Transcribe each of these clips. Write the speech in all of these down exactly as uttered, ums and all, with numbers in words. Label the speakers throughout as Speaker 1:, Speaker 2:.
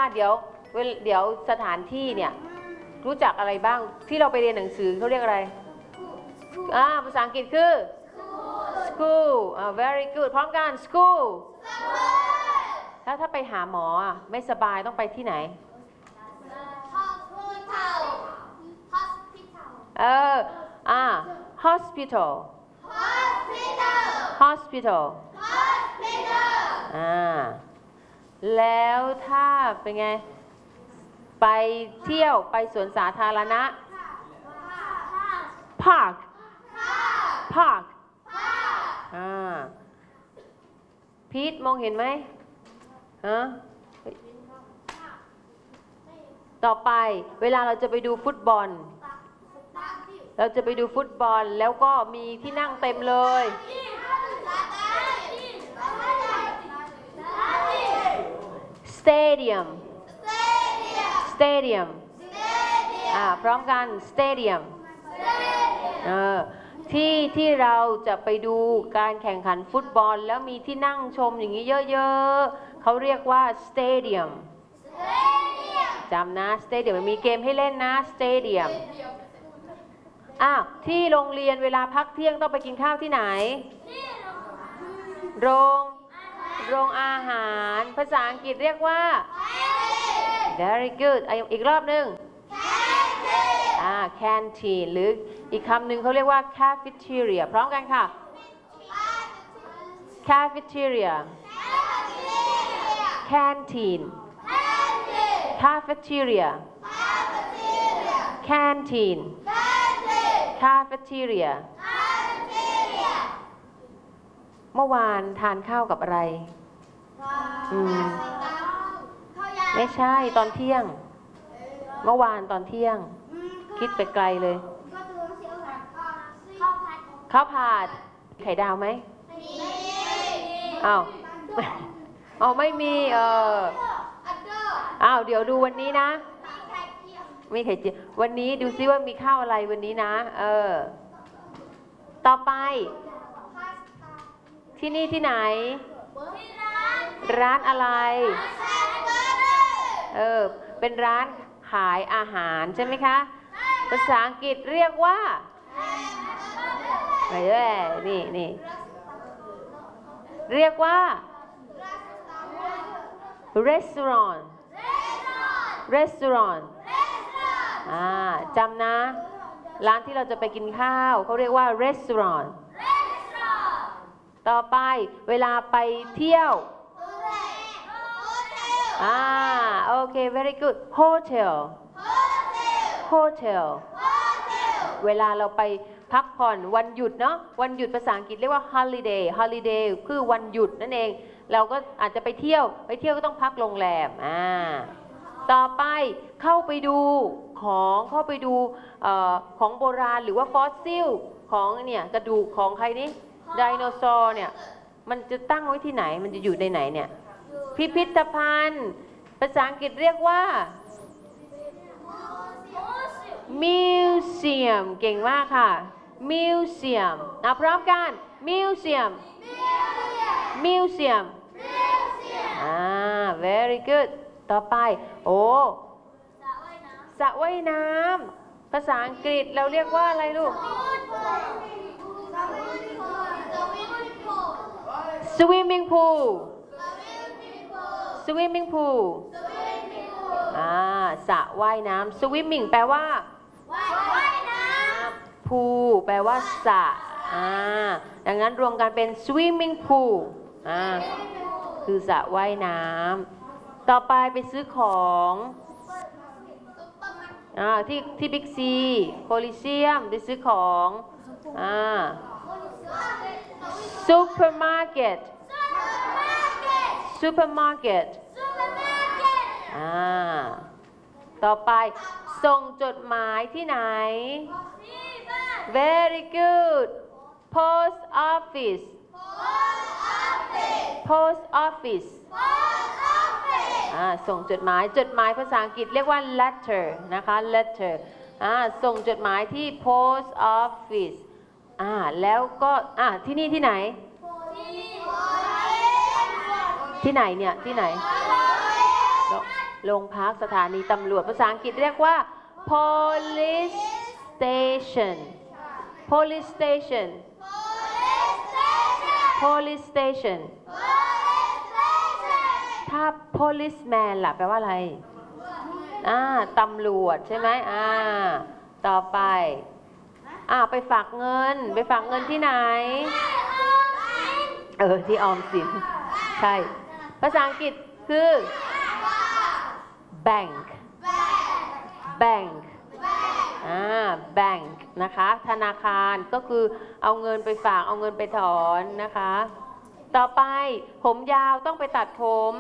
Speaker 1: เดี๋ยวเดี๋ยวสถานที่เนี่ยรู้จักอะไรบ้างที่เราไปเรียนหนังสือเขาเรียกอะไรอ่าภาษาอังกฤษคือ school อ่า very good พร้อมกัน school แล้วถ้าไปหาหมออ่ะไม่สบายต้องไปที่ไหน
Speaker 2: hospital
Speaker 1: เอออ่า hospital
Speaker 2: hospital
Speaker 1: hospital
Speaker 2: hospital
Speaker 1: อ่าแล้วถ้าเป็นไงไปเที่ยวไปสวนสาธารณะ park park อ่าพีทมองเห็นไหมฮะต่อไปเวลาเราจะไปดูฟุตบอลเราจะไปดูฟุตบอลแล้วก็มีที่นั่งเต็มเลย stadium stadium อ่าพร้อมกัน stadium เออที่ที่เราจะไปดูการแข่งขันฟุตบอลแล้วมีที่นั่งชมอย่างนี้เยอะๆเขาเรียกว่า stadium จำนะ stadium มันมีเกมให้เล่นนะ stadium อ้าวที่โรงเรียนเวลาพักเที่ยงต้องไปกินข้าวที่ไหนโรงโรงอาหารภาษาอังกฤษเรียกว่า very good อีกรอบหนึ่ง อ่า canteen หรืออีกคำหนึ่งเขาเรียกว่า cafeteria พร้อมกันค่ะ cafeteria canteen cafeteria canteen cafeteria เมื่อวานทานข้าวกับอะไรอืมไม่ใช่ตอนเที่ยงเมื่อวานตอนเที่ยงคิดไปไกลเลยข้าวผัดไข่ดาวไหมอ้าวอ๋อไม่มีเอออ้าวเดี๋ยวดูวันนี้นะมีไข่เจียววันนี้ดูซิว่ามีข้าวอะไรวันนี้นะเออต่อไปที่นี่ที่ไหนร้านอะไรเออเป็นร้านขายอาหารใช่ไหมคะภาษาอังกฤษเรียกว่าอะไรเอ่ยนี่นี่เรียกว่า restaurant restaurant อ่าจำนะร้านที่เราจะไปกินข้าวเขาเรียกว่า restaurant ต่อไปเวลาไปเที่ยวอ่าโอเค very good hotel hotel เวลาเราไปพักผ่อนวันหยุดเนาะวันหยุดภาษาอังกฤษเรียกว่า holiday holiday คือวันหยุดนั่นเองเราก็อาจจะไปเที่ยวไปเที่ยวก็ต้องพักโรงแรมอ่าต่อไปเข้าไปดูของเข้าไปดูเอ่อของโบราณหรือว่าฟอสซิลของเนี่ยกระดูกของใครนี่ไดโนเสาร์เนี่ยมันจะตั้งไว้ที่ไหนมันจะอยู่ในไหนเนี่ยพิพิธภัณฑ์ภาษาอังกฤษเรียกว่า museum เก่งมากค่ะ museum นะพร้อมกัน museum museum อ่า very good ต่อไปโอ้สระว่ายน้ำภาษาอังกฤษเราเรียกว่าอะไรลูก swimming pool swimming pool อ่าสระว่ายน้ำ swimming แปลว่าว่ายน้ำ pool แปลว่าสระอ่าดังนั้นรวมกันเป็น swimming pool อ่าคือสระว่ายน้ำต่อไปไปซื้อของอ่าที่ที่บิ๊กซีโคลิเซียมไปซื้อของอ่าซูเปอร์มาร์เก็ตซูเปอร์มาร์เก็ตอ่าต่อไปส่งจดหมายที่ไหน very good post office post office อ่าส่งจดหมายจดหมายภาษาอังกฤษเรียกว่า letter นะคะ letter อ่าส่งจดหมายที่ post office อ่าแล้วก็อ่าที่นี่ที่ไหนที่ไหนเนี่ยที่ไหนโรงพักสถานีตำรวจภาษาอังกฤษเรียกว่า police station police station police station ถ้า policeman ล่ะแปลว่าอะไรอ่าตำรวจใช่ไหมอ่าต่อไปอ่าไปฝากเงินไปฝากเงินที่ไหนเออที่ออมสินใช่ภาษาอังกฤษคือ bank bank อ่า bank นะคะธนาคารก็คือเอาเงินไปฝากเอาเงินไปถอนนะคะต่อไปผมยาวต้องไปตัดผม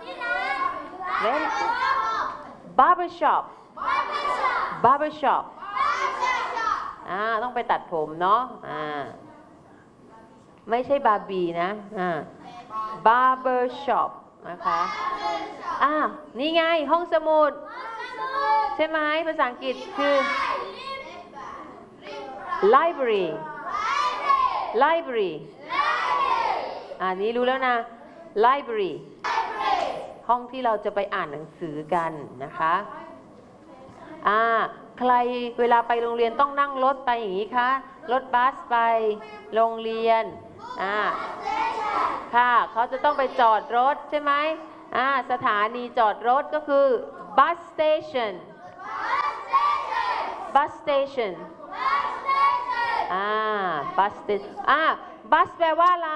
Speaker 1: barber shop barber shop อ่าต้องไปตัดผมเนาะอ่าไม่ใช่บาร์บี้นะอ่า barber shop นะคะอ่านี่ไงห้องสมุดใช่ไหมภาษาอังกฤษคือ library library อ่านี้รู้แล้วนะ library ห้องที่เราจะไปอ่านหนังสือกันนะคะอ่าใครเวลาไปโรงเรียนต้องนั่งรถไปอย่างนี้คะรถบัสไปโรงเรียนอ่าค่ะเขาจะต้องไปจอดรถใช่ไหมอ่าสถานีจอดรถก็คือ bus station bus station อ่า bus station อ่า bus แปลว่าอะไร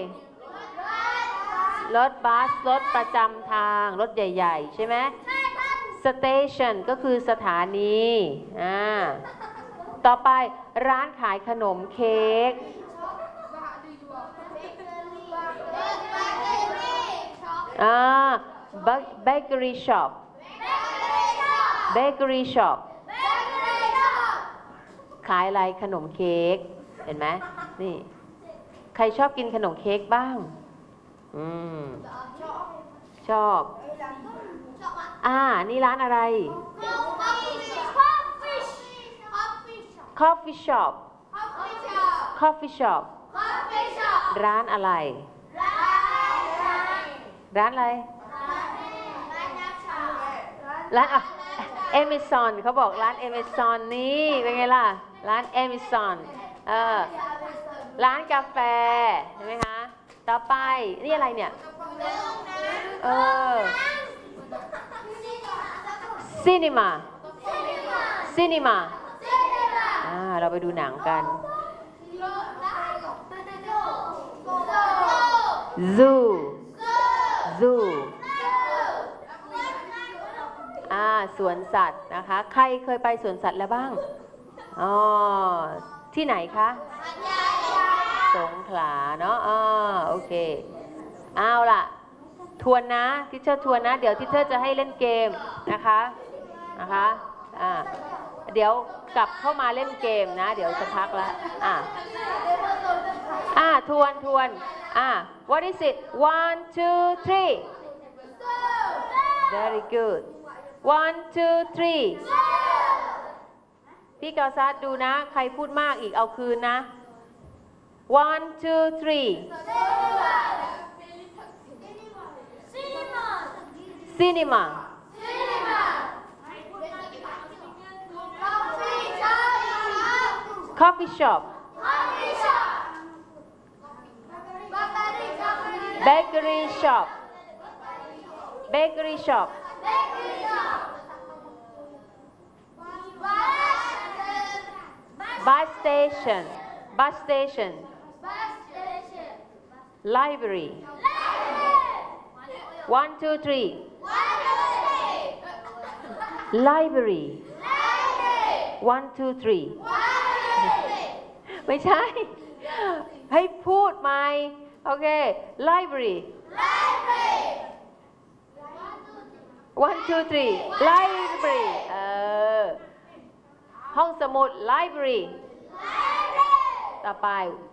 Speaker 1: รถบัสรถประจำทางรถใหญ่ๆใช่ไหม station ก็คือสถานีอ่าต่อไปร้านขายขนมเค้กอ่า bakery shop bakery shop ขายอะไรขนมเค้กเห็นไหมนี่ใครชอบกินขนมเค้กบ้างอืมชอบอ่านี่ร้านอะไร coffee shop coffee shop ร้านอะไรร้านอะไรร้านอ่ะ Amazon เขาบอกร้าน Amazon นี่เป็นไงล่ะร้าน Amazon เออร้านกาแฟเห็นไหมคะต่อไปนี่อะไรเนี่ยเออ cinema cinema อ่าเราไปดูหนังกัน zoo zoo อ่าสวนสัตว์นะคะใครเคยไปสวนสัตว์แล้วบ้างอ๋อที่ไหนคะสงขลาเนาะอ่าโอเคเอาล่ะทวนนะทิเชอร์ทวนนะเดี๋ยวทิเชอร์จะให้เล่นเกมนะคะนะคะอ่าเดี๋ยวกลับเข้ามาเล่นเกมนะเดี๋ยวจะพักแล้วอ่าอ่าทวนทวนอ่า what is it one two three very good one two three พี่กาวซัดดูนะใครพูดมากอีกเอาคืนนะ one two three cinema coffee shop bakery shop bakery shop bus station bus station library one two three library one two three ไม่ใช่ให้พูดใหม่โอเค library one two three library เออห้องสมุด library ต่อไป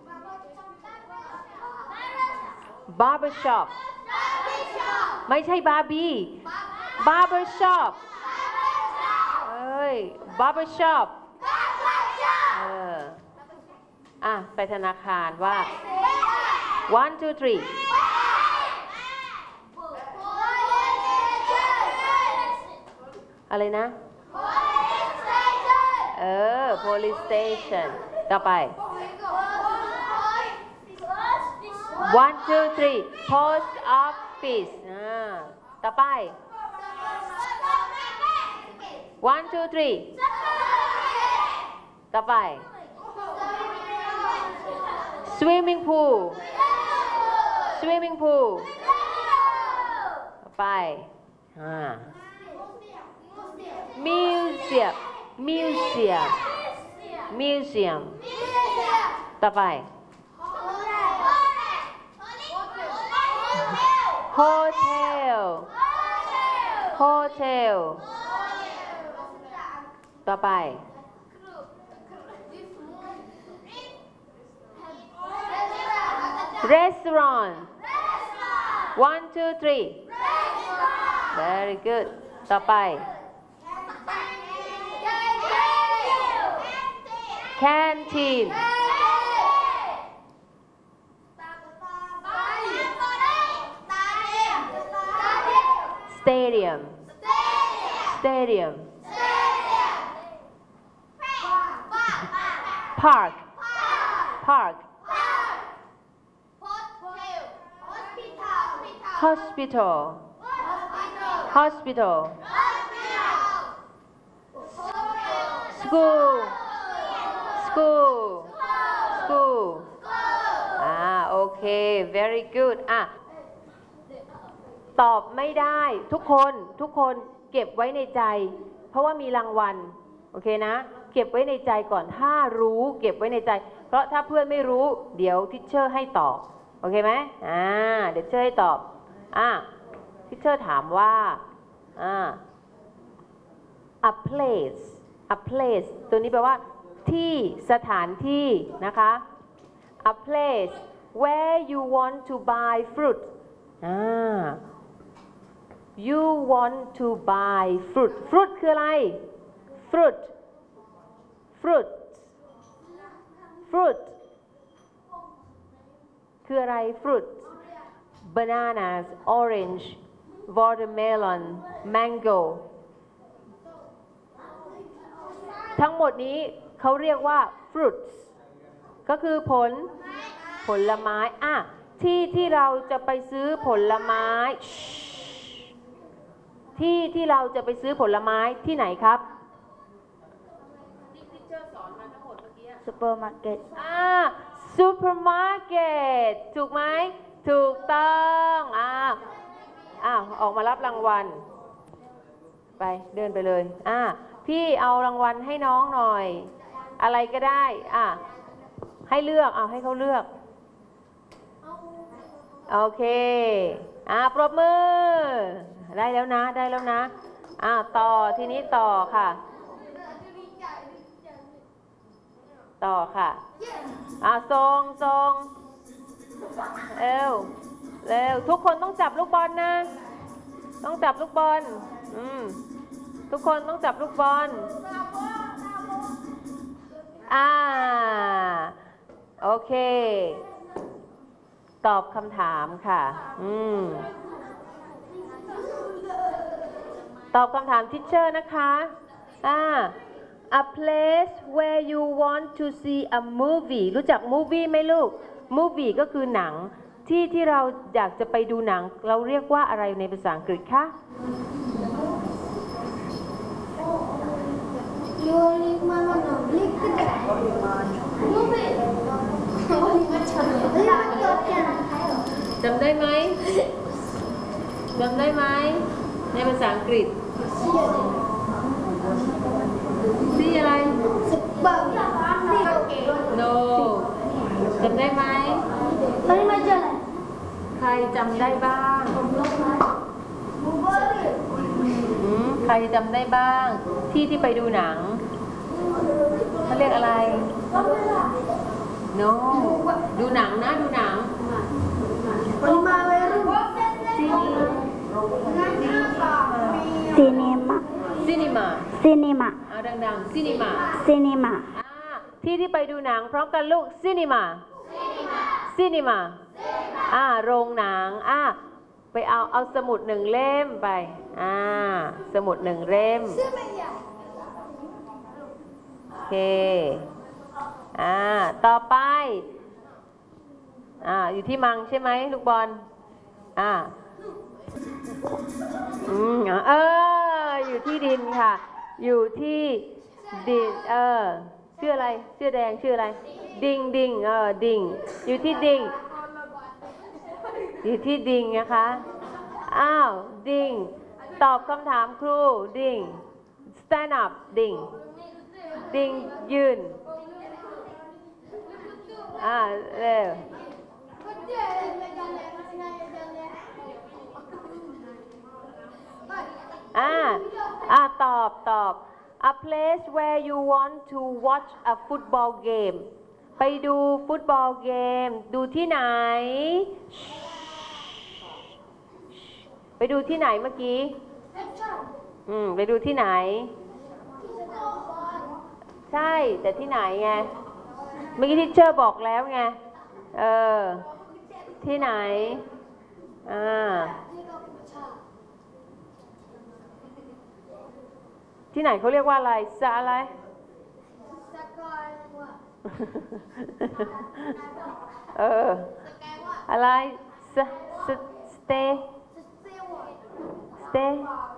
Speaker 1: barber shop ไม่ใช่บาร์บี้ barber shop เอ้ย barber shop เอออ่ะไปธนาคารว่า one two three อะไรนะ
Speaker 2: Police station
Speaker 1: เออ police station ต่อไป one two three post office อ่าต่อไป one two three ต่อไป swimming pool swimming pool ต่อไปอ่า museum museum museum ต่อไป hotel hotel ต่อไป restaurant one two three very good ต่อไป canteen stadium stadium park park hospital hospital school school school อ่าโอเค very good อ่ะตอบไม่ได้ทุกคนทุกคนเก็บไว้ในใจเพราะว่ามีรางวัลโอเคนะเก็บไว้ในใจก่อนถ้ารู้เก็บไว้ในใจเพราะถ้าเพื่อนไม่รู้เดี๋ยวทิชเชอร์ให้ตอบโอเคไหมอ่าเดี๋ยวทิชเชอร์ให้ตอบอ่าทิชเชอร์ถามว่าอ่า a place a place ตัวนี้แปลว่าที่สถานที่นะคะ a place where you want to buy fruit อ่าyou want to buy fruit fruit คืออะไร fruit fruit fruit คืออะไร fruit bananas orange watermelon mango ทั้งหมดนี้เขาเรียกว่า fruits ก็คือผลผลไม้อ่ะที่ที่เราจะไปซื้อผลไม้ที่ที่เราจะไปซื้อผลไม้ที่ไหนครับที่ทิชเชอร์สอนมาทั้งหมดเมื่อกี้ซูเปอร์มาร์เก็ตอ่าซูเปอร์มาร์เก็ตถูกไหมถูกต้องอ่าอ่าออกมารับรางวัลไปเดินไปเลยอ่าพี่เอารางวัลให้น้องหน่อยอะไรก็ได้อ่าให้เลือกเอาให้เขาเลือกโอเคอ่าปรบมือได้แล้วนะได้แล้วนะอ่าต่อทีนี้ต่อค่ะต่อค่ะอ่าทรงทรงเร็วเร็วทุกคนต้องจับลูกบอลนะต้องจับลูกบอลอืมทุกคนต้องจับลูกบอลอ่าโอเคตอบคำถามค่ะอืมตอบคำถามทิชเชอร์นะคะอ่า a place where you want to see a movie รู้จัก movie ไหมลูก movie ก็คือหนังที่ที่เราอยากจะไปดูหนังเราเรียกว่าอะไรในภาษาอังกฤษคะ จำได้ไหมจำได้ไหมในภาษาอังกฤษซีอะไร no จำได้ไหมใครจำได้บ้างอืมใครจำได้บ้างที่ที่ไปดูหนังเขาเรียกอะไร no ดูหนังนะดูหนัง
Speaker 3: ซีนีมา
Speaker 1: ซีนีมา
Speaker 3: ซีนีมา
Speaker 1: เอาดังๆซีนีมา
Speaker 3: ซีนีมา
Speaker 1: อ่าที่ที่ไปดูหนังพร้อมกันลูกซีนีมาซีนีมาอ่าโรงหนังอ่าไปเอาเอาสมุดหนึ่งเล่มไปอ่าสมุดหนึ่งเล่มโอเคอ่าต่อไปอ่าอยู่ที่มังใช่ไหมลูกบอลอ่าอืมเอออยู่ที่ดินค่ะอยู่ที่ดินเออชื่ออะไรชื่อแดงชื่ออะไรดิงดิงเออดิงอยู่ที่ดิงอยู่ที่ดิงนะคะอ้าวดิงตอบคำถามครูดิง stand up ดิงดิงยืนอ่าเร็วอ่าอ่าตอบตอบ a place where you want to watch a football game ไปดูฟุตบอลเกมดูที่ไหนไปดูที่ไหนเมื่อกี้อืมไปดูที่ไหนใช่แต่ที่ไหนไงเมื่อกี้ที่เชอร์บอกแล้วไงเออที่ไหนอ่าที่ไหนเขาเรียกว่าอะไรสะอะไรเอออะไรสสสเตย์สเตย์